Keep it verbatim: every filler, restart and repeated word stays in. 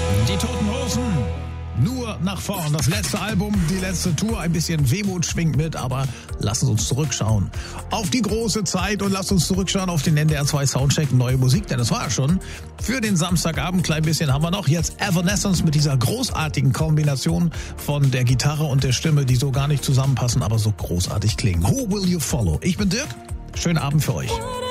Die Toten Hosen. Nur nach vorn. Das letzte Album, die letzte Tour. Ein bisschen Wehmut schwingt mit, aber lasst uns zurückschauen auf die große Zeit und lasst uns zurückschauen auf den N D R zwei Soundcheck Neue Musik, denn das war ja schon für den Samstagabend. Klein bisschen haben wir noch. Jetzt Evanescence mit dieser großartigen Kombination von der Gitarre und der Stimme, die so gar nicht zusammenpassen, aber so großartig klingen. Who Will You Follow? Ich bin Dirk. Schönen Abend für euch.